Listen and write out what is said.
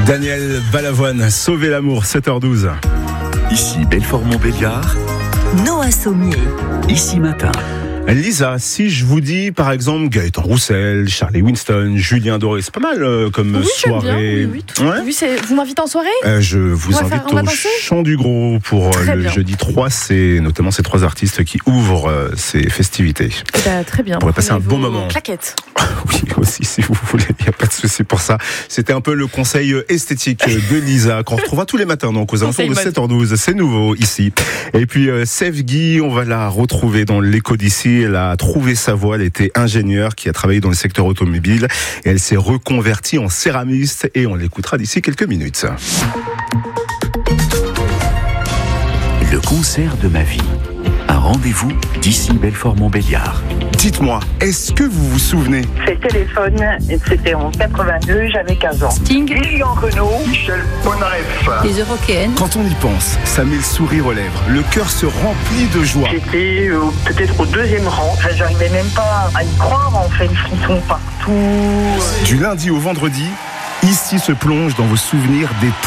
Daniel Balavoine, Sauver l'amour, 7h12. Ici Belfort-Montbéliard. Noah Sommier. Ici Matin. Lisa, si je vous dis par exemple Gaëtan Roussel, Charlie Winston, Julien Doré, c'est pas mal comme soirée. Oui, tout. Ouais. Oui, vous m'invitez en soirée Je vous invite au Chant du Gros pour le jeudi 3. C'est notamment ces 3 artistes qui ouvrent ces festivités. Très bien. On pourrait passer un bon moment. Claquettes. Oui, aussi, si vous voulez, il n'y a pas de souci pour ça. C'était un peu le conseil esthétique de Lisa, qu'on retrouvera tous les matins, donc aux alentours de 7h12. C'est nouveau ici. Et puis, Sève Guy, on va la retrouver dans l'écho d'ici. Elle a trouvé sa voie. Elle était ingénieure qui a travaillé dans le secteur automobile. Et elle s'est reconvertie en céramiste. Et on l'écoutera d'ici quelques minutes. Le concert de ma vie. Un rendez-vous d'ici Belfort-Montbéliard. Dites-moi, est-ce que vous vous souvenez? C'est Téléphone, c'était en 82, j'avais 15 ans. Sting, Lilian Renaud, Michel Polnareff. les Européennes. Quand on y pense, ça met le sourire aux lèvres. Le cœur se remplit de joie. J'étais peut-être au 2e rang. Enfin, j'arrivais même pas à y croire, en fait. Ils sont partout. Du lundi au vendredi, ici se plonge dans vos souvenirs des